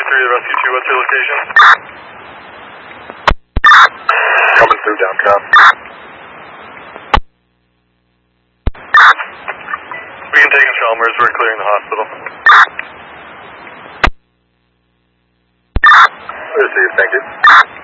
to Rescue 2, what's your location? Coming through downtown. We can take in Chalmers, we're clearing the hospital. Received, thank you.